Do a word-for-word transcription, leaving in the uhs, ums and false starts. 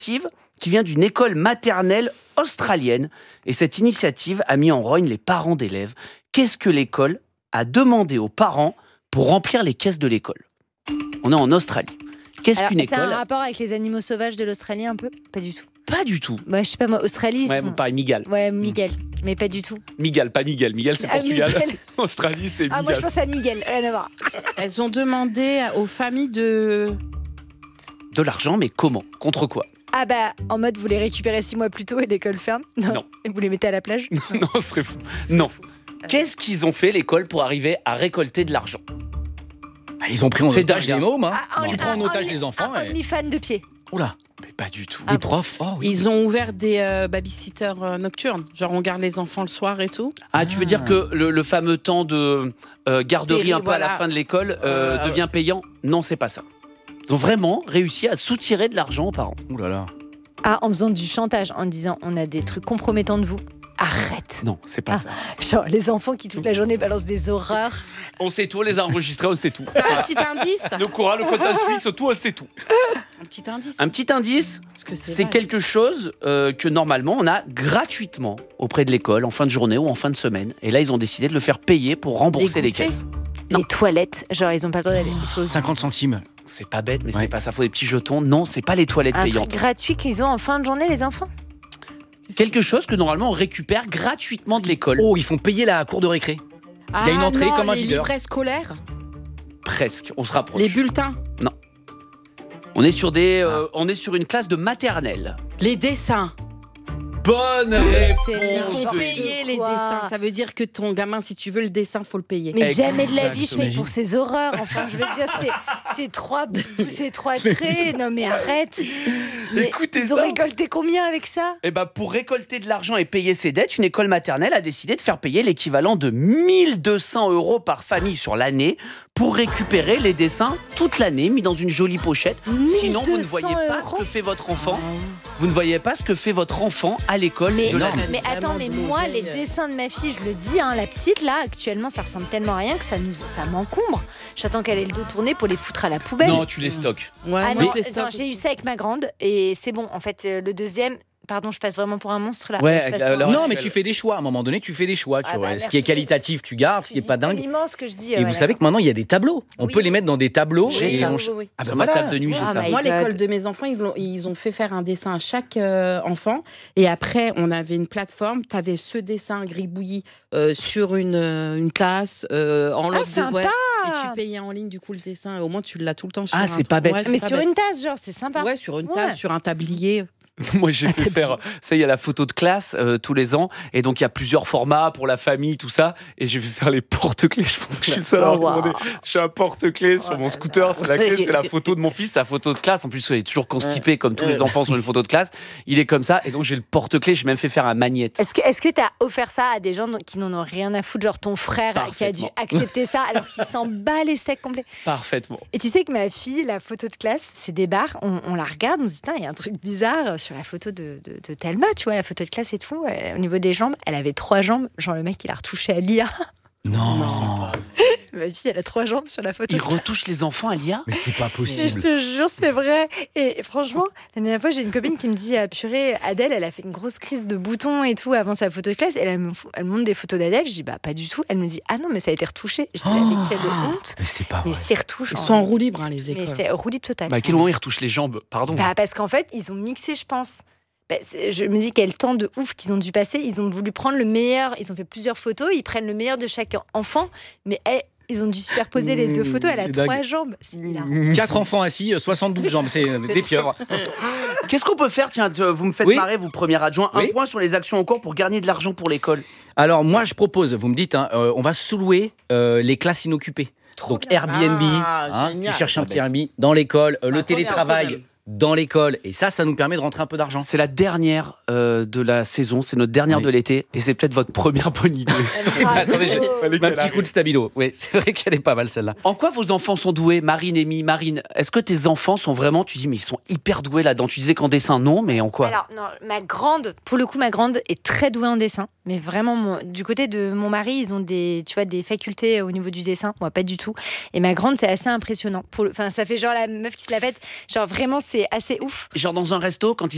qui vient d'une école maternelle australienne. Et cette initiative a mis en rogne les parents d'élèves. Qu'est-ce que l'école a demandé aux parents pour remplir les caisses de l'école? On est en Australie. Qu'est-ce Alors, qu'une c'est école? un rapport avec les animaux sauvages de l'Australie un peu? Pas du tout. Pas du tout. Ouais, je sais pas moi, Australie. Ouais, sont... vous parlez Miguel. Ouais, Miguel, mais pas du tout. Miguel, pas Miguel. Miguel, c'est Ah, Portugal. Miguel. Australie, c'est Miguel. Ah, moi je pense à Miguel, rien à voir. Elles ont demandé aux familles de... De l'argent, mais comment? Contre quoi? Ah bah, en mode vous les récupérez six mois plus tôt et l'école ferme? Non. Et vous les mettez à la plage? Non, ce serait fou. Non. Qu'est-ce qu'ils ont fait, l'école, pour arriver à récolter de l'argent? Ah, ils ont pris en C'est otage dingue, les mômes. Hein. Ah, Tu un- prends en un- otage un- les enfants. Un et... OnlyFans de pied. Oula, Mais pas du tout. les profs. Oh, oui. Ils ont ouvert des euh, babysitters euh, nocturnes. Genre, on garde les enfants le soir et tout. Ah, tu veux dire que le, le fameux temps de euh, garderie Péri, un peu à la voilà. fin de l'école euh, Euh, devient payant? Non, c'est pas ça. Ils ont vraiment réussi à soutirer de l'argent aux parents. Ouh là là. Ah, en faisant du chantage, en disant on a des trucs compromettants de vous. Arrête. Non, c'est pas Ah. ça. Genre les enfants qui toute la journée balancent des horreurs. On sait tout, on les a enregistrés, on sait tout. T'as un petit indice Le Cora, le quota suisse, tout, on sait tout. Un petit indice. Un petit indice, Parce que c'est vrai. quelque chose euh, que normalement on a gratuitement auprès de l'école en fin de journée ou en fin de semaine. Et là, ils ont décidé de le faire payer pour rembourser Des les goûters. caisses. Non. Les toilettes, genre ils ont pas le droit d'aller. Il faut cinquante centimes. C'est pas bête, mais Ouais. c'est pas ça. Faut des petits jetons. Non, c'est pas les toilettes un payantes. truc gratuit qu'ils ont en fin de journée les enfants. Quelque chose que normalement on récupère gratuitement de l'école. Oh, ils font payer la cour de récré. Ah, Il y a une entrée non, comme un les videur. livrets scolaires, Presque. On se rapproche. les bulletins, On est sur des, euh, on est sur une classe de maternelle. les dessins. Bonne C'est réponse. Ils font N'importe payer les quoi. dessins. Ça veut dire que ton gamin, si tu veux le dessin, faut le payer. Mais jamais de la Exact, vie je paye t'imagines. pour ces horreurs. Enfin, je veux dire, c'est, c'est trois, c'est trois traits. Non mais arrête. Mais Écoutez ils ont ça. récolté combien avec ça? Eh ben, pour récolter de l'argent et payer ses dettes, une école maternelle a décidé de faire payer l'équivalent de mille deux cents euros par famille sur l'année pour récupérer les dessins toute l'année, mis dans une jolie pochette. Sinon, vous ne voyez pas ce que fait votre enfant. Vous ne voyez pas ce que fait votre enfant à l'école. Mais, C'est de la- énorme. mais attends, mais Vraiment de moi, mauvais, les euh. dessins de ma fille, je le dis, hein, la petite là, actuellement, ça ressemble tellement à rien que ça, nous, ça m'encombre. J'attends qu'elle ait le dos tourné pour les foutre à la poubelle. Non, tu les stockes. Ouais, Ah moi, non, je les non, stocke j'ai eu aussi. ça avec ma grande et c'est bon. En fait, euh, le deuxième, pardon, je passe vraiment pour un monstre là. Ouais, Je avec passe la- pour un la- monstre. Non, mais actuelle. tu fais des choix. À un moment donné, tu fais des choix. Tu Ah vois. bah, Ce qui est merci. qualitatif, tu gardes. Ce qui Tu est pas dis dingue. immense que je dis. Et ouais, vous savez que maintenant, il y a des tableaux. On Oui. peut les mettre dans des tableaux. J'ai et ça. on- Oui, oui, oui. Ah, bah Sur ma voilà, table de tu nuit, vois. j'ai Ah, ça. my Moi, God. l'école de mes enfants, ils ont, ils ont fait faire un dessin à chaque euh, enfant. Et après, on avait une plateforme. Tu avais ce dessin gribouillis euh, sur une, euh, une tasse, euh, en lobe de sympa. ouais. Et tu payais en ligne, du coup, le dessin. Et au moins, tu l'as tout le temps sur Ah, un c'est truc. pas bête. Ouais, Mais c'est sur pas une bête. tasse, genre, c'est sympa. Ouais, sur une Ouais. tasse, sur un tablier. Moi, j'ai fait faire. Ça, il y a la photo de classe euh, tous les ans. Et donc, il y a plusieurs formats pour la famille, tout ça. Et j'ai fait faire les porte-clés. Je pense que je suis le seul à Oh, wow. recommander. J'ai un porte-clés sur mon scooter. C'est la clé, c'est la photo de mon fils, sa photo de classe. En plus, il est toujours constipé comme tous les enfants sur une photo de classe. Il est comme ça. Et donc, j'ai le porte-clés. J'ai même fait faire un magnète. Est-ce que est-ce que t'as offert ça à des gens qui n'en ont rien à foutre, genre ton frère qui a dû Parfaitement. accepter ça alors qu'il s'en bat les steaks complets? Parfaitement. Et tu sais que ma fille, la photo de classe, c'est des barres. On, on la regarde, on se dit, tiens, il y a un truc bizarre sur la photo de, de, de Thelma, tu vois, la photo de classe et tout. Euh, au niveau des jambes, elle avait trois jambes. Genre, le mec, il a retouché à l'I A. Non, Ma fille, elle a trois jambes sur la photo. Il retouche les enfants à l'I A. mais c'est pas Mais je possible. te jure, c'est vrai. Et franchement, la dernière fois, j'ai une copine qui me dit, ah, purée, Adèle, elle a fait une grosse crise de boutons et tout avant sa photo de classe. Et elle me, fou- elle me montre des photos d'Adèle. Je dis, bah, pas du tout. Elle me dit, ah non, mais ça a été retouché. Je dis, mais quelle honte. Mais c'est pas Mais vrai. c'est retouche. Ils en- sont en roue libre, hein, les Mais écoles. c'est roue libre total. Bah, à quel moment il retouche les jambes? Pardon. Bah, parce qu'en fait, ils ont mixé, je pense. Bah, c'est- je me dis quel temps de ouf qu'ils ont dû passer. Ils ont voulu prendre le meilleur. Ils ont fait plusieurs photos. Ils prennent le meilleur de chaque enfant. Mais elle, ils ont dû superposer les deux photos. Elle a C'est trois dingue. jambes. C'est hilarant. Quatre enfants assis, euh, soixante-douze jambes, c'est euh, des pieuvres. Qu'est-ce qu'on peut faire? Tiens, te- vous me faites Oui. marrer, vous, premier adjoint. Un Oui. point sur les actions en cours pour gagner de l'argent pour l'école. Alors moi je propose, vous me dites, hein, euh, on va sous-louer euh, les classes inoccupées. Donc bien. Airbnb, Ah, hein, génial. tu cherches un petit Airbnb dans l'école, euh, le Attention, télétravail quand même. dans l'école, et ça, ça nous permet de rentrer un peu d'argent. C'est la dernière euh, de la saison, c'est notre dernière Oui. de l'été, et c'est peut-être votre première bonne idée. Attendez, j'ai- Fallait Ma qu'elle petit arrive. coup de stabilo. Oui, c'est vrai qu'elle est pas mal celle-là. En quoi vos enfants sont doués, Marine, Amy, Marine? Est-ce que tes enfants sont vraiment, tu dis, mais ils sont hyper doués là-dedans? Tu disais qu'en dessin, non, mais en quoi? Alors, non, ma grande, pour le coup, ma grande est très douée en dessin. Mais vraiment, mon- du côté de mon mari, ils ont des, tu vois, des facultés au niveau du dessin. Moi, pas du tout. Et ma grande, c'est assez impressionnant. Pour le- Enfin, ça fait genre la meuf qui se la pète. Genre, vraiment, c'est assez ouf. Genre dans un resto, quand ils